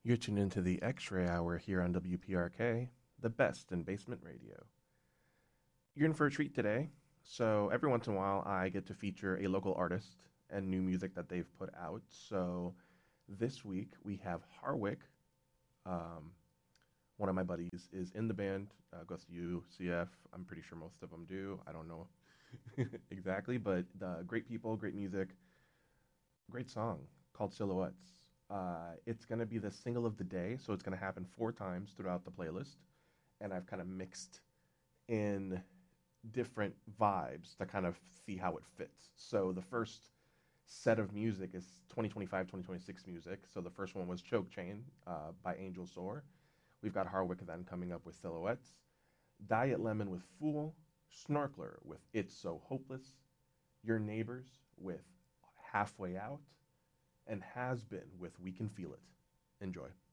You're tuned into the X-Ray Hour here on WPRK, the best in basement radio. You're in for a treat today. So every once in a while, I get to feature a local artist and new music that they've put out. So this week we have Harwick. Um, One of my buddies is in the band. Goes to UCF. I'm pretty sure most of them do. I don't know exactly, but great people, great music, great song called Silhouettes. It's going to be the single of the day, so it's going to happen four times throughout the playlist. And I've kind of mixed in different vibes to kind of see how it fits. So the first set of music is 2025, 2026 music. So the first one was Choke Chain by Angel Soar. We've got Harwick then coming up with Silhouettes, Diet Lemon with Fool, Snorkler with It's So Hopeless, Your Neighbors with Halfway Out, and Has Been with We Can Feel It. Enjoy.